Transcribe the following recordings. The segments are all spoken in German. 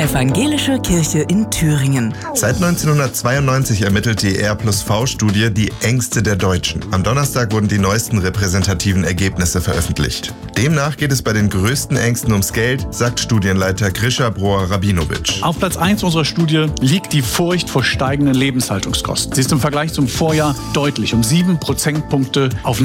Evangelische Kirche in Thüringen. Seit 1992 ermittelt die R+V-Studie die Ängste der Deutschen. Am Donnerstag wurden die neuesten repräsentativen Ergebnisse veröffentlicht. Demnach geht es bei den größten Ängsten ums Geld, sagt Studienleiter Grisha Broer-Rabinowitsch. Auf Platz 1 unserer Studie liegt die Furcht vor steigenden Lebenshaltungskosten. Sie ist im Vergleich zum Vorjahr deutlich um 7 Prozentpunkte auf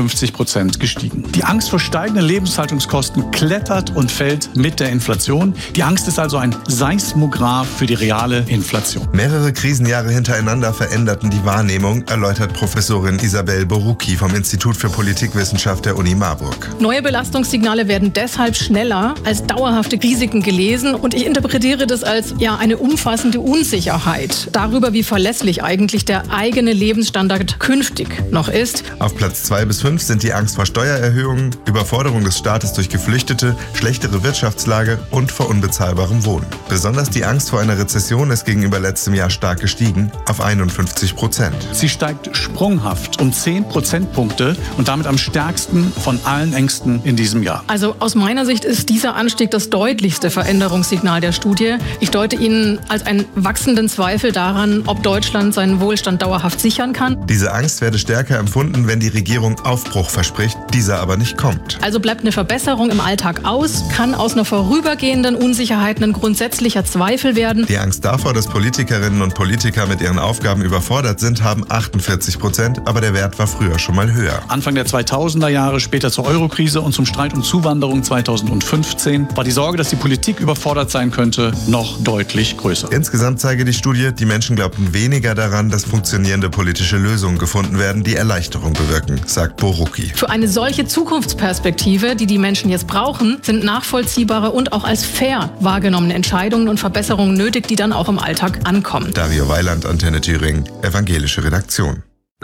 59% gestiegen. Die Angst vor steigenden Lebenshaltungskosten klettert und fällt mit der Inflation. Die Angst ist also ein Seismograph für die reale Inflation. Mehrere Krisenjahre hintereinander veränderten die Wahrnehmung, erläutert Professorin Isabel Borucki vom Institut für Politikwissenschaft der Uni Marburg. Neue Belastungssignale werden deshalb schneller als dauerhafte Risiken gelesen und ich interpretiere das als eine umfassende Unsicherheit darüber, wie verlässlich eigentlich der eigene Lebensstandard künftig noch ist. Auf Platz 2 bis 5 sind die Angst vor Steuererhöhungen, Überforderung des Staates durch Geflüchtete, schlechtere Wirtschaftslage und vor unbezahlbarem Wohnen. Besonders die Angst vor einer Rezession ist gegenüber letztem Jahr stark gestiegen, auf 51%. Sie steigt sprunghaft um 10 Prozentpunkte und damit am stärksten von allen Ängsten in diesem Jahr. Also aus meiner Sicht ist dieser Anstieg das deutlichste Veränderungssignal der Studie. Ich deute ihn als einen wachsenden Zweifel daran, ob Deutschland seinen Wohlstand dauerhaft sichern kann. Diese Angst werde stärker empfunden, wenn die Regierung Aufbruch verspricht, dieser aber nicht kommt. Also bleibt eine Verbesserung im Alltag aus, kann aus einer vorübergehenden Unsicherheit ein grundsätzlicher Zweifel werden. Die Angst davor, dass Politikerinnen und Politiker mit ihren Aufgaben überfordert sind, haben 48%, aber der Wert war früher schon mal höher. Anfang der 2000er Jahre, später zur Eurokrise und zum Streit um Zuwanderung 2015, war die Sorge, dass die Politik überfordert sein könnte, noch deutlich größer. Insgesamt zeige die Studie, die Menschen glaubten weniger daran, dass funktionierende politische Lösungen gefunden werden, die Erleichterung bewirken, sagt Borucki. Für eine solche Zukunftsperspektive, die die Menschen jetzt brauchen, sind nachvollziehbare und auch als fair wahrgenommene Entscheidungen und Verbesserungen nötig, die dann auch im Alltag ankommen. Dario Weiland, Antenne Thüringen, Evangelische Redaktion.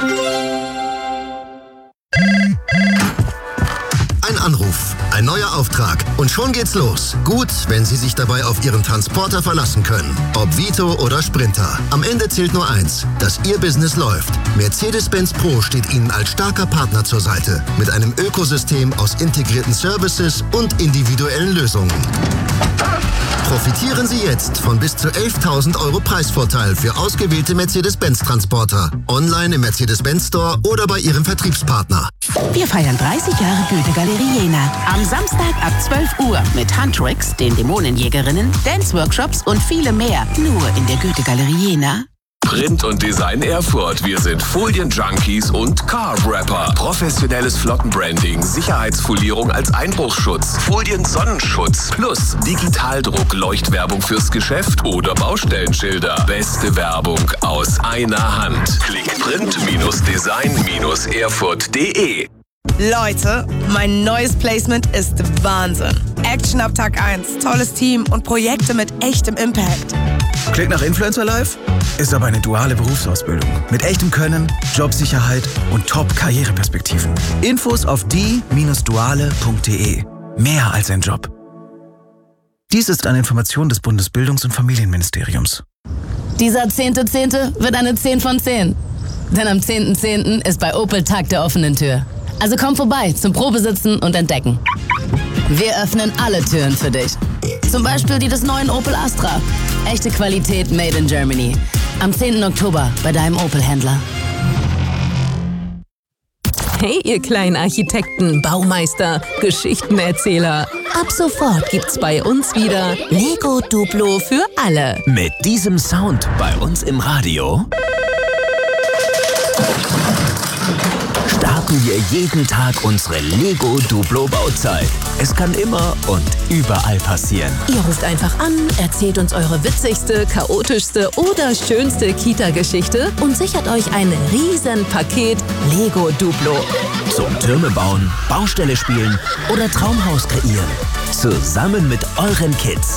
Ein Anruf, ein neuer Auftrag und schon geht's los. Gut, wenn Sie sich dabei auf Ihren Transporter verlassen können. Ob Vito oder Sprinter. Am Ende zählt nur eins, dass Ihr Business läuft. Mercedes-Benz Pro steht Ihnen als starker Partner zur Seite. Mit einem Ökosystem aus integrierten Services und individuellen Lösungen. Profitieren Sie jetzt von bis zu 11.000 € Preisvorteil für ausgewählte Mercedes-Benz-Transporter. Online im Mercedes-Benz Store oder bei Ihrem Vertriebspartner. Wir feiern 30 Jahre Goethe-Galerie Jena. Am Samstag ab 12 Uhr mit Huntrix, den Dämonenjägerinnen, Dance-Workshops und viele mehr. Nur in der Goethe-Galerie Jena. Print und Design Erfurt. Wir sind Folien-Junkies und Carb-Rapper. Professionelles Flottenbranding, Sicherheitsfolierung als Einbruchschutz, Folien-Sonnenschutz plus Digitaldruck, Leuchtwerbung fürs Geschäft oder Baustellenschilder. Beste Werbung aus einer Hand. Klick print-design-erfurt.de. Leute, mein neues Placement ist Wahnsinn. Action ab Tag 1, tolles Team und Projekte mit echtem Impact. Klingt nach Influencer Live? Ist aber eine duale Berufsausbildung. Mit echtem Können, Jobsicherheit und Top-Karriereperspektiven. Infos auf die-duale.de. Mehr als ein Job. Dies ist eine Information des Bundesbildungs- und Familienministeriums. Dieser 10.10. wird eine 10 von 10. Denn am 10.10. ist bei Opel Tag der offenen Tür. Also komm vorbei zum Probesitzen und Entdecken. Wir öffnen alle Türen für dich. Zum Beispiel die des neuen Opel Astra. Echte Qualität made in Germany. Am 10. Oktober bei deinem Opel-Händler. Hey, ihr kleinen Architekten, Baumeister, Geschichtenerzähler. Ab sofort gibt's bei uns wieder Lego Duplo für alle. Mit diesem Sound bei uns im Radio starten wir jeden Tag unsere Lego Duplo Bauzeit. Es kann immer und überall passieren. Ihr ruft einfach an, erzählt uns eure witzigste, chaotischste oder schönste Kita-Geschichte und sichert euch ein Riesenpaket Lego Duplo. Zum Türme bauen, Baustelle spielen oder Traumhaus kreieren. Zusammen mit euren Kids.